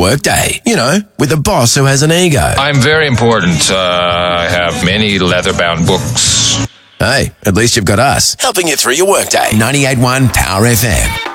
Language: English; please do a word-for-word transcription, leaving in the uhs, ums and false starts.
workday. You know, with a boss who has an ego. I'm very important. Uh, I have many leather-bound books. Hey, at least you've got us helping you through your workday. ninety-eight point one Power F M.